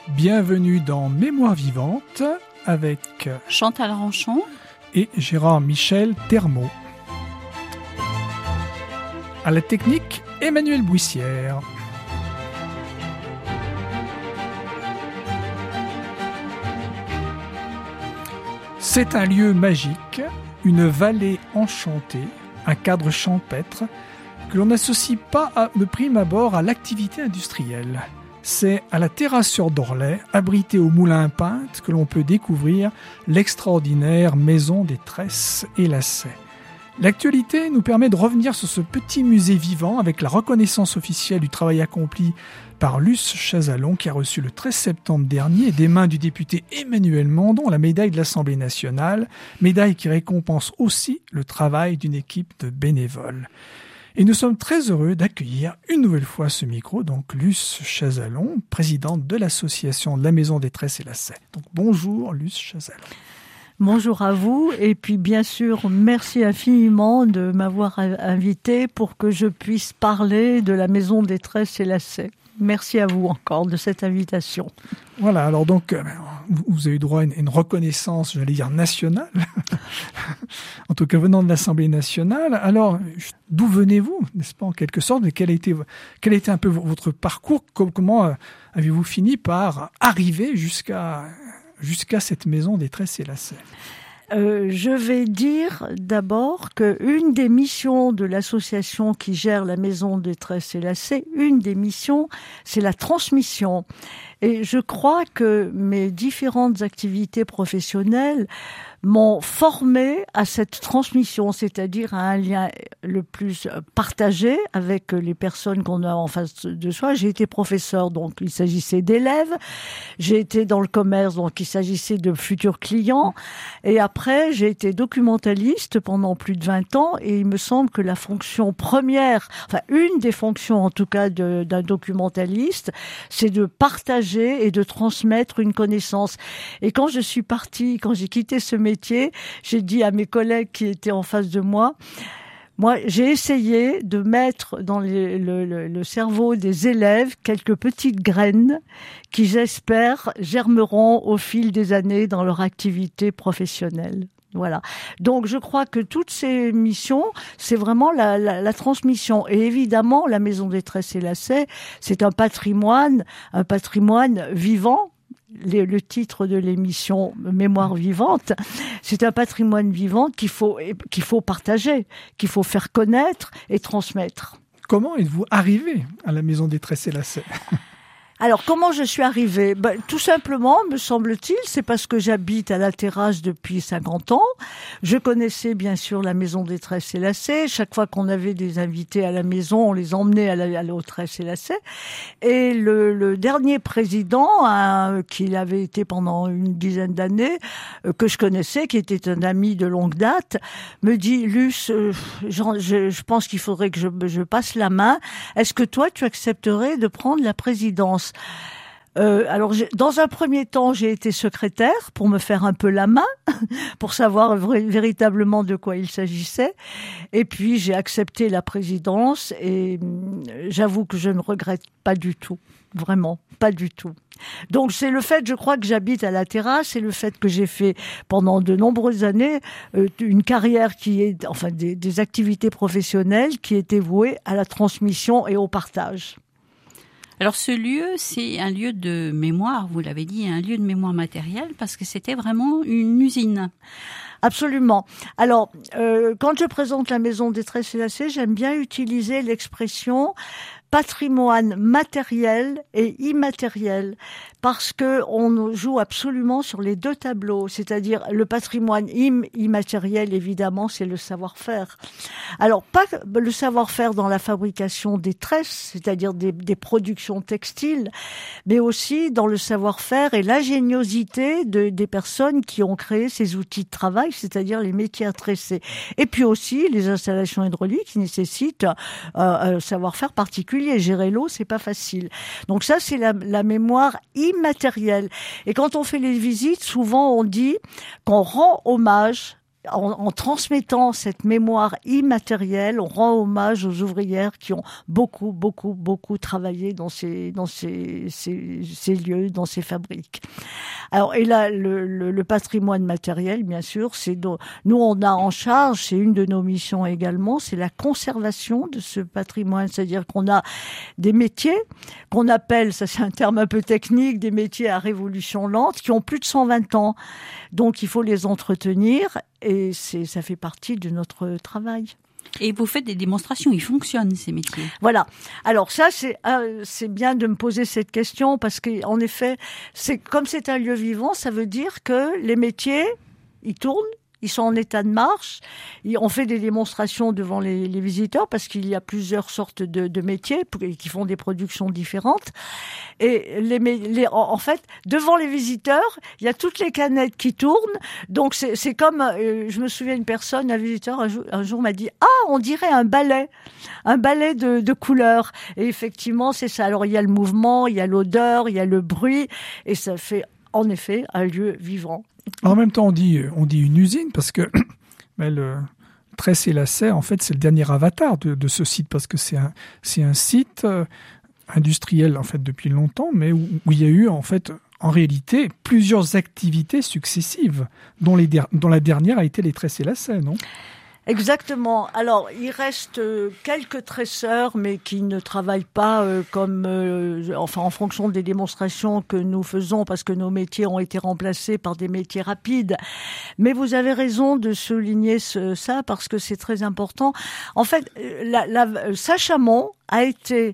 Bienvenue dans Mémoire vivante avec Chantal Ranchon et Gérard Michel Termeau. À la technique, Emmanuel Bouissière. C'est un lieu magique, une vallée enchantée, un cadre champêtre que l'on n'associe pas de prime abord à l'activité industrielle. C'est à la terrasse sur Dorlay, abritée au moulin Pinte, que l'on peut découvrir l'extraordinaire maison des tresses et lacets. L'actualité nous permet de revenir sur ce petit musée vivant avec la reconnaissance officielle du travail accompli par Luce Chazalon, qui a reçu le 13 septembre dernier des mains du député Emmanuel Mandon la médaille de l'Assemblée nationale, médaille qui récompense aussi le travail d'une équipe de bénévoles. Et nous sommes très heureux d'accueillir une nouvelle fois à ce micro, donc Luce Chazalon, présidente de l'association de la Maison des Tresses et Lacets. Donc bonjour Luce Chazalon. Bonjour à vous, et puis bien sûr, merci infiniment de m'avoir invité pour que je puisse parler de la Maison des Tresses et Lacets. Merci à vous encore de cette invitation. Voilà, alors donc, vous avez eu droit à une reconnaissance, j'allais dire nationale, en tout cas venant de l'Assemblée nationale. Alors, d'où venez-vous, n'est-ce pas, en quelque sorte, et quel a été un peu votre parcours, comment avez-vous fini par arriver jusqu'à cette Maison des Tresses et Lacets? Je vais dire d'abord qu'une des missions de l'association qui gère la Maison des Tresses et Lacets, une des missions, c'est la transmission. Et je crois que mes différentes activités professionnelles m'ont formé à cette transmission, c'est-à-dire à un lien le plus partagé avec les personnes qu'on a en face de soi. J'ai été professeur, donc il s'agissait d'élèves. J'ai été dans le commerce, donc il s'agissait de futurs clients. Et après, j'ai été documentaliste pendant plus de 20 ans. Et il me semble que la fonction première, enfin une des fonctions en tout cas d'un documentaliste, c'est de partager et de transmettre une connaissance. Et quand j'ai quitté ce métier, j'ai dit à mes collègues qui étaient en face de moi, j'ai essayé de mettre dans le cerveau des élèves quelques petites graines qui, j'espère, germeront au fil des années dans leur activité professionnelle. Voilà. Donc, je crois que toutes ces missions, c'est vraiment la transmission. Et évidemment, la Maison des Tresses et Lacets, c'est un patrimoine vivant. Le titre de l'émission Mémoire vivante, c'est un patrimoine vivant qu'il faut partager, qu'il faut faire connaître et transmettre. Comment êtes-vous arrivé à la Maison des Tresses et Lacets ? Alors, comment je suis arrivée ? Tout simplement, me semble-t-il, c'est parce que j'habite à la Terrasse depuis 50 ans. Je connaissais bien sûr la Maison des Tresses et Lacets. Chaque fois qu'on avait des invités à la maison, on les emmenait aux Tresses et Lacets. Et le dernier président, qui avait été pendant une dizaine d'années, que je connaissais, qui était un ami de longue date, me dit « Luce, je pense qu'il faudrait que je passe la main. Est-ce que toi, tu accepterais de prendre la présidence ?» Alors, dans un premier temps, j'ai été secrétaire pour me faire un peu la main, pour savoir véritablement de quoi il s'agissait. Et puis, j'ai accepté la présidence et j'avoue que je ne regrette pas du tout. Vraiment, pas du tout. Donc, c'est le fait, je crois, que j'habite à la Terrasse et le fait que j'ai fait pendant de nombreuses années une carrière des activités professionnelles qui étaient vouées à la transmission et au partage. Alors ce lieu, c'est un lieu de mémoire, vous l'avez dit, un lieu de mémoire matérielle parce que c'était vraiment une usine. Absolument. Alors, quand je présente la Maison des Tresses et Lacets, j'aime bien utiliser l'expression patrimoine matériel et immatériel, parce que on joue absolument sur les deux tableaux, c'est-à-dire le patrimoine immatériel, évidemment, c'est le savoir-faire. Alors, pas le savoir-faire dans la fabrication des tresses, c'est-à-dire des productions textiles, mais aussi dans le savoir-faire et l'ingéniosité des personnes qui ont créé ces outils de travail, c'est-à-dire les métiers à tresser. Et puis aussi les installations hydrauliques qui nécessitent un savoir-faire particulier. Gérer l'eau, c'est pas facile. Donc ça, c'est la mémoire immatérielle. Et quand on fait les visites, souvent on dit qu'on rend hommage en transmettant cette mémoire immatérielle, on rend hommage aux ouvrières qui ont beaucoup travaillé dans ces lieux, dans ces fabriques. Alors, et là, le patrimoine matériel, bien sûr, nous, on a en charge, c'est une de nos missions également, c'est la conservation de ce patrimoine. C'est-à-dire qu'on a des métiers qu'on appelle, ça c'est un terme un peu technique, des métiers à révolution lente, qui ont plus de 120 ans. Donc, il faut les entretenir et ça fait partie de notre travail. Et vous faites des démonstrations, ils fonctionnent ces métiers. Voilà. Alors ça, c'est bien de me poser cette question parce qu'en effet, comme c'est un lieu vivant, ça veut dire que les métiers, ils tournent. Ils sont en état de marche. On fait des démonstrations devant les visiteurs parce qu'il y a plusieurs sortes de métiers qui font des productions différentes. Et en fait, devant les visiteurs, il y a toutes les canettes qui tournent. Donc c'est comme, je me souviens, un visiteur un jour m'a dit « Ah, on dirait un ballet de couleurs ». Et effectivement, c'est ça. Alors il y a le mouvement, il y a l'odeur, il y a le bruit, et ça fait en effet un lieu vivant. En même temps, on dit une usine parce que le Tresse et Lacet, en fait, c'est le dernier avatar de ce site parce que c'est un site industriel en fait depuis longtemps, mais où il y a eu en fait en réalité plusieurs activités successives, dont la dernière a été les Tresse et Lacet, non ? Exactement. Alors, il reste quelques tresseurs, mais qui ne travaillent pas en fonction des démonstrations que nous faisons, parce que nos métiers ont été remplacés par des métiers rapides. Mais vous avez raison de souligner ça, parce que c'est très important. En fait, Saint-Chamond a été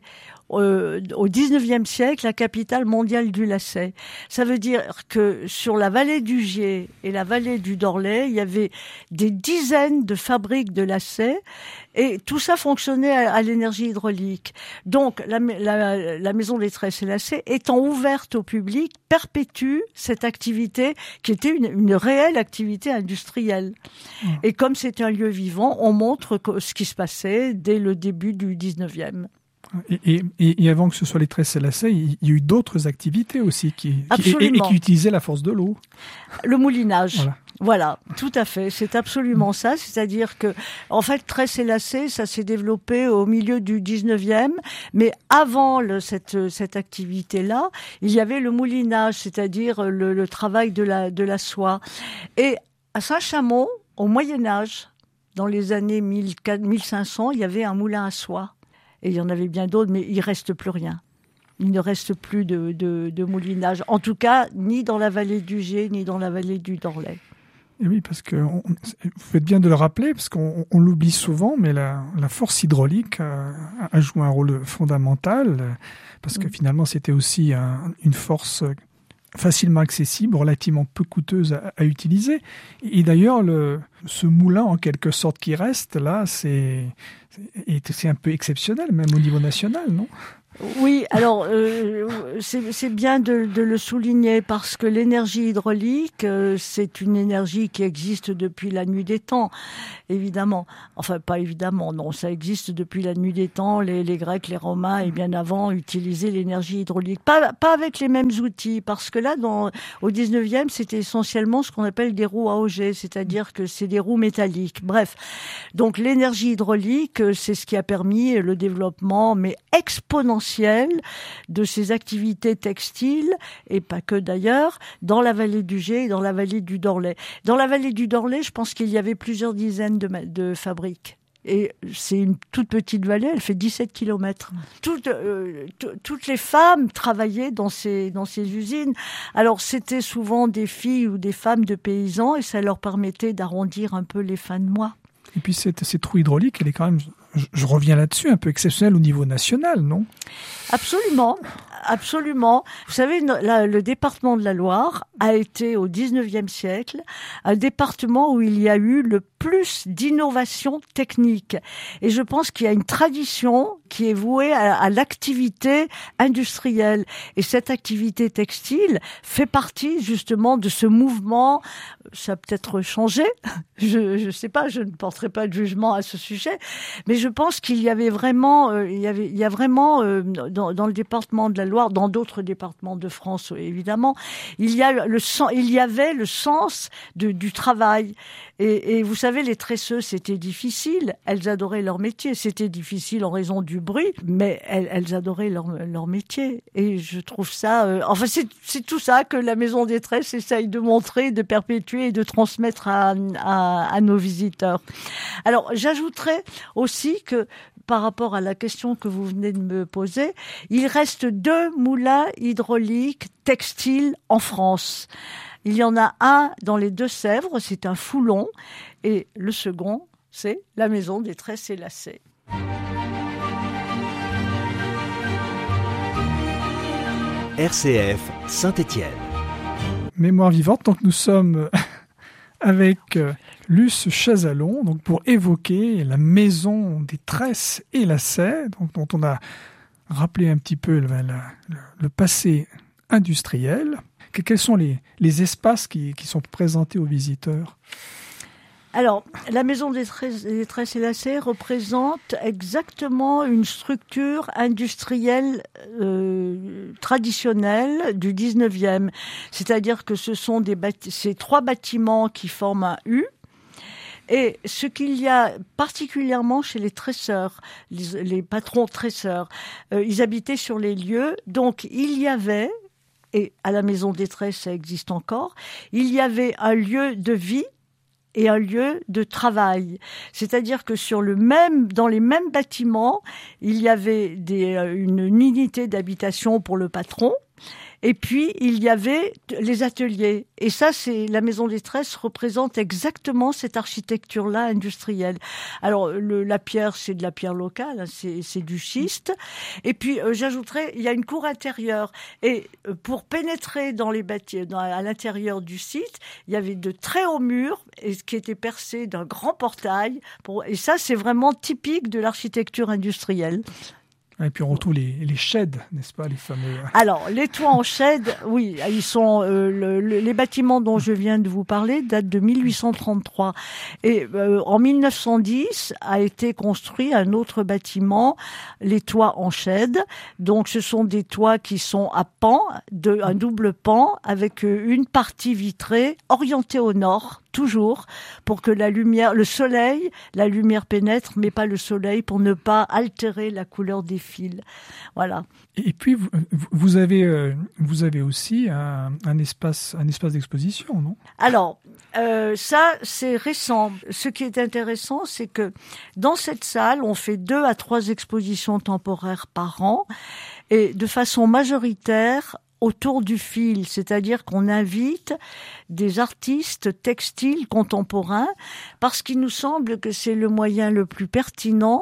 au 19e siècle, la capitale mondiale du lacet. Ça veut dire que sur la vallée du Gier et la vallée du Dorlay, il y avait des dizaines de fabriques de lacets et tout ça fonctionnait à l'énergie hydraulique. Donc, la maison des Tresses et Lacets, étant ouverte au public, perpétue cette activité qui était une réelle activité industrielle. Et comme c'est un lieu vivant, on montre ce qui se passait dès le début du 19e. Et avant que ce soit les Tresses et Lacets, il y a eu d'autres activités aussi qui utilisaient la force de l'eau. Le moulinage. Voilà, tout à fait. C'est absolument ça. C'est-à-dire que, en fait, Tresses et Lacets, ça s'est développé au milieu du 19e. Mais avant cette activité-là, il y avait le moulinage, c'est-à-dire le travail de la soie. Et à Saint-Chamond, au Moyen-Âge, dans les années 1500, il y avait un moulin à soie. Et il y en avait bien d'autres, mais il ne reste plus rien. Il ne reste plus de moulinage. En tout cas, ni dans la vallée du Gier, ni dans la vallée du Dorlay. Et oui, parce que vous faites bien de le rappeler, parce qu'on l'oublie souvent, mais la force hydraulique a joué un rôle fondamental, parce que finalement, c'était aussi une force facilement accessible, relativement peu coûteuse à utiliser. Et d'ailleurs, ce moulin, en quelque sorte, qui reste là, c'est un peu exceptionnel, même au niveau national, non ? Oui, alors c'est bien de le souligner parce que l'énergie hydraulique, c'est une énergie qui existe depuis la nuit des temps, évidemment. Enfin, pas évidemment, non, ça existe depuis la nuit des temps. Les Grecs, les Romains et bien avant utilisaient l'énergie hydraulique. Pas avec les mêmes outils, parce que là, au 19e, c'était essentiellement ce qu'on appelle des roues à auger, c'est-à-dire que c'est des roues métalliques. Bref, donc l'énergie hydraulique, c'est ce qui a permis le développement, mais exponentiel, de ces activités textiles, et pas que d'ailleurs, dans la vallée du Gier et dans la vallée du Dorlay. Dans la vallée du Dorlay, je pense qu'il y avait plusieurs dizaines de fabriques. Et c'est une toute petite vallée, elle fait 17 kilomètres. Toutes les femmes travaillaient dans ces usines. Alors c'était souvent des filles ou des femmes de paysans et ça leur permettait d'arrondir un peu les fins de mois. Et puis cette roue hydraulique, elle est quand même, je reviens là-dessus, un peu exceptionnelle au niveau national, non ? Absolument, absolument. Vous savez, le département de la Loire a été au 19e siècle un département où il y a eu le plus d'innovation technique. Et je pense qu'il y a une tradition qui est vouée à l'activité industrielle. Et cette activité textile fait partie justement de ce mouvement. Ça a peut-être changé. Je sais pas, je ne porterai pas de jugement à ce sujet. Mais je je pense qu'il y avait vraiment, il y a vraiment dans le département de la Loire, dans d'autres départements de France évidemment, il y avait le sens du travail. Et vous savez, les tresseuses, c'était difficile. Elles adoraient leur métier. C'était difficile en raison du bruit, mais elles adoraient leur métier. Et je trouve ça... enfin, c'est tout ça que la Maison des Tresses essaye de montrer, de perpétuer et de transmettre à nos visiteurs. Alors, j'ajouterais aussi que, par rapport à la question que vous venez de me poser, il reste 2 moulins hydrauliques textiles en France. Il y en a un dans les Deux-Sèvres, c'est un Foulon, et le second, c'est la Maison des Tresses et Lacets. RCF Saint-Étienne. Mémoire vivante, donc nous sommes avec Luce Chazalon, donc pour évoquer la Maison des Tresses et Lacets, donc dont on a rappelé un petit peu le passé industriel. Quels sont les espaces qui sont présentés aux visiteurs ? Alors, la Maison des Tresses et Lacets représente exactement une structure industrielle traditionnelle du 19e. C'est-à-dire que ce sont ces 3 bâtiments qui forment un U. Et ce qu'il y a particulièrement chez les tresseurs, les patrons tresseurs, ils habitaient sur les lieux, donc il y avait... Et à la Maison des Tresses, ça existe encore. Il y avait un lieu de vie et un lieu de travail. C'est-à-dire que dans les mêmes bâtiments, il y avait une unité d'habitation pour le patron. Et puis, il y avait les ateliers. Et ça, la Maison des Tresses représente exactement cette architecture-là industrielle. Alors, la pierre, c'est de la pierre locale, hein, c'est du schiste. Et puis, j'ajouterais, il y a une cour intérieure. Et pour pénétrer dans les bâtiments, à l'intérieur du site, il y avait de très hauts murs qui étaient percés d'un grand portail. Et ça, c'est vraiment typique de l'architecture industrielle. Et puis on retrouve les sheds, n'est-ce pas, les fameux... Alors, les toits en shed, oui, ils sont les bâtiments dont je viens de vous parler datent de 1833. Et en 1910 a été construit un autre bâtiment, les toits en shed. Donc, ce sont des toits qui sont à pan, un double pan, avec une partie vitrée orientée au nord, toujours, pour que la lumière pénètre, mais pas le soleil, pour ne pas altérer la couleur des fils. Voilà. Et puis, vous avez aussi un espace d'exposition, non ? Alors, ça, c'est récent. Ce qui est intéressant, c'est que dans cette salle, on fait 2 à 3 expositions temporaires par an, et de façon majoritaire, autour du fil, c'est-à-dire qu'on invite des artistes textiles contemporains parce qu'il nous semble que c'est le moyen le plus pertinent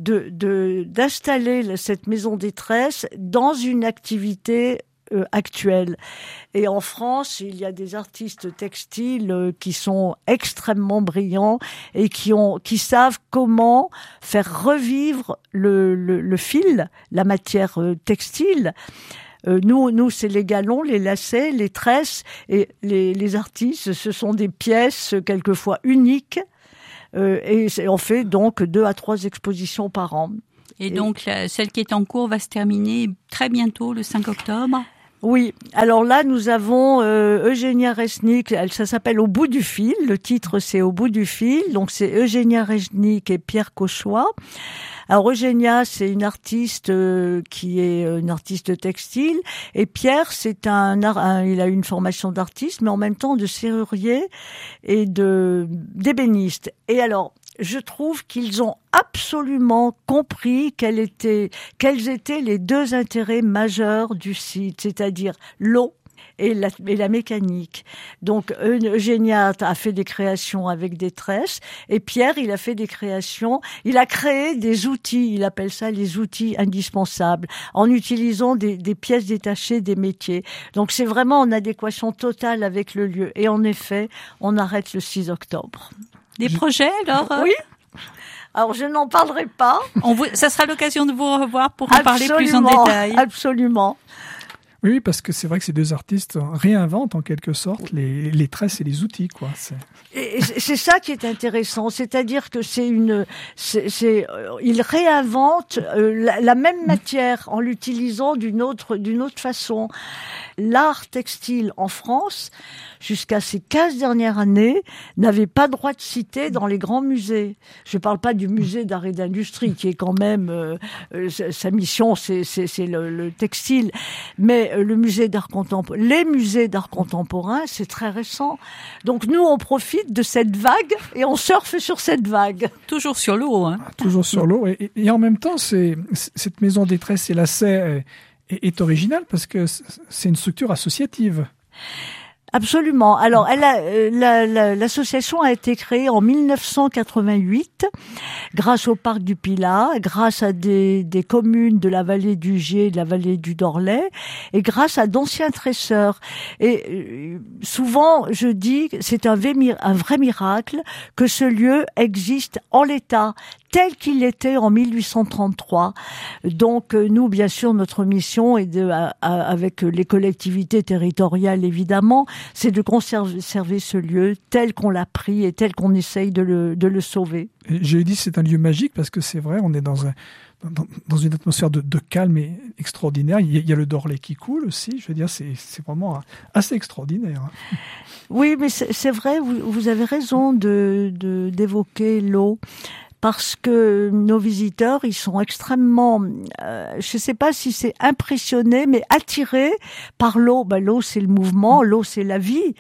d'installer cette Maison des Tresses dans une activité actuelle. Et en France, il y a des artistes textiles qui sont extrêmement brillants et qui savent comment faire revivre le fil, la matière textile. Nous, c'est les galons, les lacets, les tresses, et les artistes, ce sont des pièces quelquefois uniques, et on fait donc 2 à 3 expositions par an. Et donc, celle qui est en cours va se terminer très bientôt, le 5 octobre. Oui, alors là, nous avons Eugénia Resnick, ça s'appelle Au bout du fil, le titre c'est Au bout du fil, donc c'est Eugénia Resnick et Pierre Cauchois. Alors Eugénia, c'est une artiste qui est une artiste textile, et Pierre, il a une formation d'artiste, mais en même temps de serrurier et d'ébéniste. Et alors, je trouve qu'ils ont absolument compris quels étaient les 2 intérêts majeurs du site, c'est-à-dire l'eau et la mécanique. Donc Eugénia a fait des créations avec des tresses, et Pierre, il a fait des créations, il a créé des outils, il appelle ça les outils indispensables, en utilisant des pièces détachées des métiers. Donc c'est vraiment en adéquation totale avec le lieu. Et en effet, on arrête le 6 octobre. Des projets alors Oui. Alors, je n'en parlerai pas. Ça sera l'occasion de vous revoir pour en parler plus en détail. Absolument. Oui, parce que c'est vrai que ces deux artistes réinventent en quelque sorte les tresses et les outils, quoi. Et c'est ça qui est intéressant, c'est-à-dire que ils réinventent la même matière en l'utilisant d'une autre façon. L'art textile en France, jusqu'à ces 15 dernières années, n'avait pas droit de citer dans les grands musées. Je ne parle pas du musée d'art et d'industrie, qui est quand même, sa mission, c'est le textile. Mais le musée d'art contemporain, les musées d'art contemporain, c'est très récent. Donc nous, on profite de cette vague et on surfe sur cette vague. Toujours sur l'eau, hein. Toujours sur l'eau. Et en même temps, cette maison des tresses et lacets est originale parce que c'est une structure associative. Absolument. Alors, l'association a été créée en 1988 grâce au parc du Pilat, grâce à des communes de la vallée du Gier, de la vallée du Dorlay, et grâce à d'anciens tresseurs. Et souvent, je dis que c'est un vrai miracle que ce lieu existe en l'état, tel qu'il était en 1833. Donc nous, bien sûr, notre mission est avec les collectivités territoriales, évidemment, c'est de conserver ce lieu tel qu'on l'a pris et tel qu'on essaye de le sauver. J'ai dit c'est un lieu magique parce que c'est vrai, on est dans une atmosphère de calme et extraordinaire. Il y a le Dorlay qui coule aussi. Je veux dire, c'est vraiment assez extraordinaire. Oui, mais c'est vrai, vous avez raison d'évoquer l'eau. Parce que nos visiteurs, ils sont extrêmement, je sais pas si c'est impressionnés, mais attirés par l'eau. L'eau, c'est le mouvement, l'eau, c'est la vie.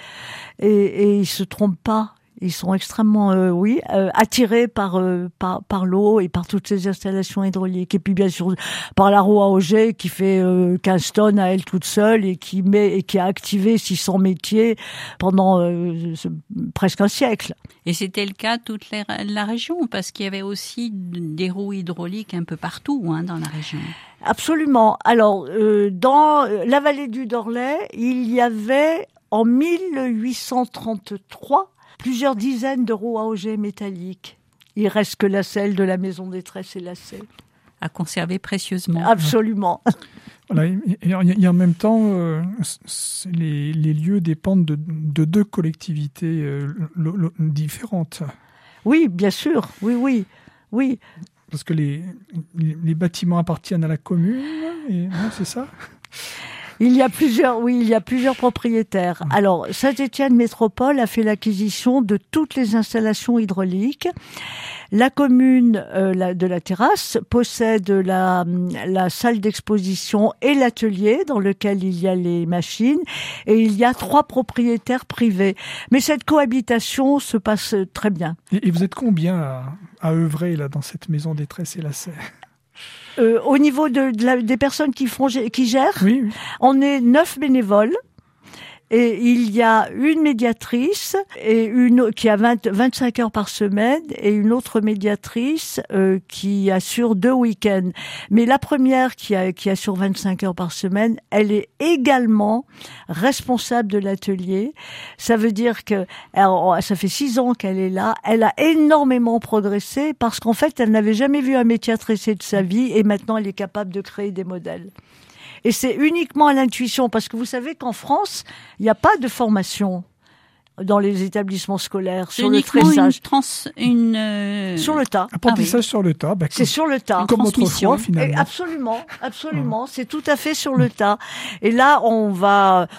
Et ils se trompent pas. Ils sont extrêmement, attirés par l'eau et par toutes ces installations hydrauliques. Et puis, bien sûr, par la roue à Auger qui fait 15 tonnes à elle toute seule et qui a activé 600 métiers pendant presque un siècle. Et c'était le cas toute la région, parce qu'il y avait aussi des roues hydrauliques un peu partout, dans la région. Absolument. Alors, dans la vallée du Dorlay, il y avait, en 1833, plusieurs dizaines de roues à Auger métalliques. Il reste que la selle de la maison des tresses et lacets. À conserver précieusement. Absolument. Voilà, et en même temps, les lieux dépendent de deux collectivités différentes. Oui, bien sûr. Oui. Parce que les bâtiments appartiennent à la commune, c'est ça ? Il y a plusieurs propriétaires. Alors, Saint-Étienne Métropole a fait l'acquisition de toutes les installations hydrauliques. La commune de la Terrasse possède la salle d'exposition et l'atelier dans lequel il y a les machines, et il y a 3 propriétaires privés. Mais cette cohabitation se passe très bien. Et vous êtes combien à œuvrer là dans cette maison des tresses et lacets ? Au niveau des personnes qui gèrent, oui. On est 9 bénévoles. Et il y a une médiatrice et qui a 25 heures par semaine, et une autre médiatrice qui assure 2 week-ends. Mais la première qui assure 25 heures par semaine, elle est également responsable de l'atelier. Ça veut dire que ça fait 6 ans qu'elle est là. Elle a énormément progressé parce qu'en fait, elle n'avait jamais vu un métier tressé de sa vie, et maintenant elle est capable de créer des modèles. Et c'est uniquement à l'intuition, parce que vous savez qu'en France, il n'y a pas de formation dans les établissements scolaires sur le tressage. Sur le tas. Apprentissage sur le tas. C'est sur le tas. Comme autrefois, finalement. Et absolument. C'est tout à fait sur le tas. Et là, on va